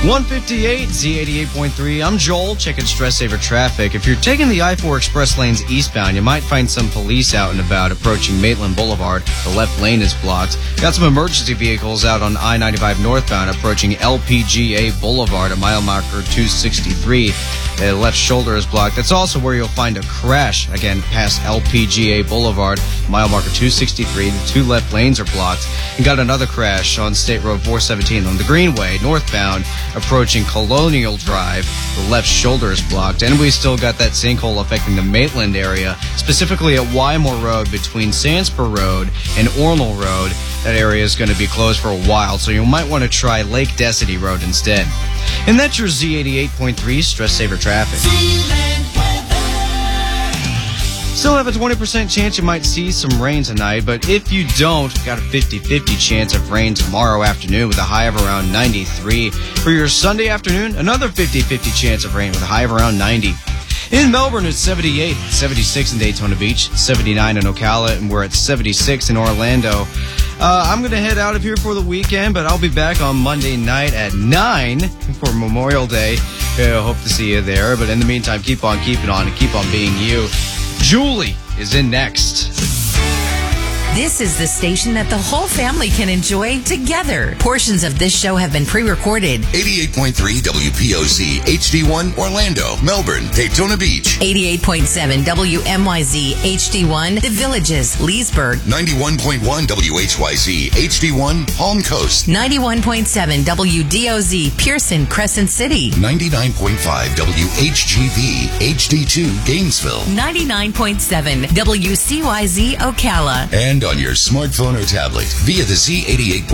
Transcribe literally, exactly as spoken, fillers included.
one fifty-eight, Z eighty-eight point three. I'm Joel, checking Stress Saver traffic. If you're taking the I four express lanes eastbound, you might find some police out and about approaching Maitland Boulevard. The left lane is blocked. Got some emergency vehicles out on I ninety-five northbound approaching L P G A Boulevard at mile marker two sixty-three. The left shoulder is blocked. That's also where you'll find a crash, again, past L P G A Boulevard, mile marker two sixty-three. The two left lanes are blocked. And got another crash on State Road four seventeen on the Greenway, northbound, approaching Colonial Drive. The left shoulder is blocked. And we still got that sinkhole affecting the Maitland area, specifically at Wymore Road between Sanspur Road and Ornell Road. That area is going to be closed for a while, so you might want to try Lake Desidy Road instead. And that's your Z eighty-eight point three Stress Saver traffic. Still have a twenty percent chance you might see some rain tonight, but if you don't, got a fifty-fifty chance of rain tomorrow afternoon with a high of around ninety-three. For your Sunday afternoon, another fifty-fifty chance of rain with a high of around ninety. In Melbourne, it's seventy-eight, seventy-six in Daytona Beach, seventy-nine in Ocala, and we're at seventy-six in Orlando. Uh, I'm going to head out of here for the weekend, but I'll be back on Monday night at nine for Memorial Day. I hope to see you there, but in the meantime, keep on keeping on and keep on being you. Julie is in next. This is the station that the whole family can enjoy together. Portions of this show have been pre-recorded. eighty-eight point three W P O Z H D one Orlando, Melbourne, Daytona Beach. eighty-eight point seven W M Y Z H D one The Villages, Leesburg. ninety-one point one W H Y Z H D one Palm Coast. ninety-one point seven W D O Z Pearson, Crescent City. ninety-nine point five W H G V H D two Gainesville. ninety-nine point seven W C Y Z Ocala. And on your smartphone or tablet via the Z eighty-eight